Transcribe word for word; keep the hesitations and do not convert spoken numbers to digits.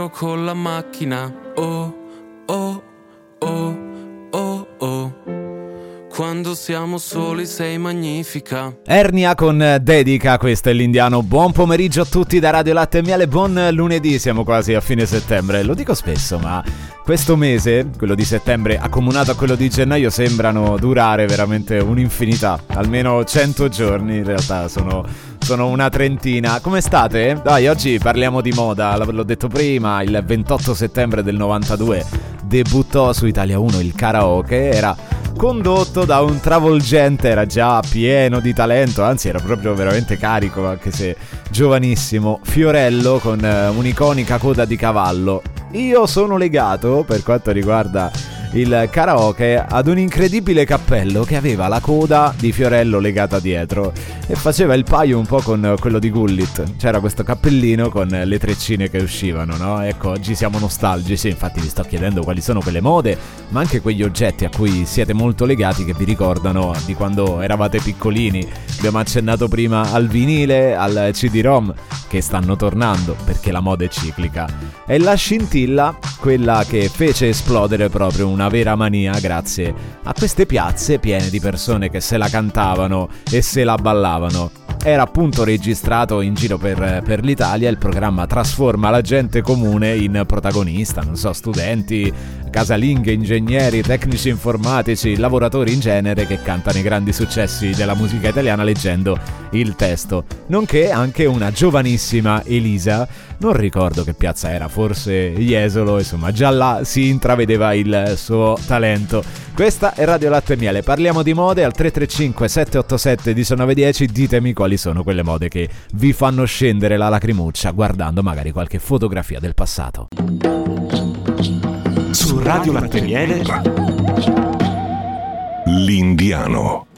con la macchina, oh, oh, oh, oh, oh. Quando siamo soli sei magnifica. Ernia con dedica, questo è l'Indiano. Buon pomeriggio a tutti da Radio Latte e Miele, buon lunedì, siamo quasi a fine settembre. Lo dico spesso, ma questo mese, quello di settembre accomunato a quello di gennaio, sembrano durare veramente un'infinità. Almeno cento giorni, in realtà sono, sono una trentina. Come state? Dai, oggi parliamo di moda, l'ho detto prima, il ventotto settembre del novantadue debuttò su Italia uno il karaoke, era condotto da un travolgente, era già pieno di talento, anzi era proprio veramente carico, anche se giovanissimo, Fiorello con un'iconica coda di cavallo. Io sono legato, per quanto riguarda il karaoke, ad un incredibile cappello che aveva la coda di Fiorello legata dietro e faceva il paio un po' con quello di Gullit. C'era questo cappellino con le treccine che uscivano, no? Ecco, oggi siamo nostalgici, infatti vi sto chiedendo quali sono quelle mode, ma anche quegli oggetti a cui siete molto legati, che vi ricordano di quando eravate piccolini. Abbiamo accennato prima al vinile, al C D-ROM, che stanno tornando perché la moda è ciclica. E la scintilla, quella che fece esplodere proprio una vera mania grazie a queste piazze piene di persone che se la cantavano e se la ballavano. Era appunto registrato in giro per, per l'Italia, il programma trasforma la gente comune in protagonista, non so, studenti, casalinghe, ingegneri, tecnici informatici, lavoratori in genere che cantano i grandi successi della musica italiana leggendo il testo, nonché anche una giovanissima Elisa, non ricordo che piazza era, forse Jesolo, insomma già là si intravedeva il suo talento. Questa è Radio Latte e Miele, parliamo di mode al tre tre cinque sette otto sette uno nove uno zero, ditemi quali sono quelle mode che vi fanno scendere la lacrimuccia guardando magari qualche fotografia del passato. Su Radio Latte e Miele, l'Indiano.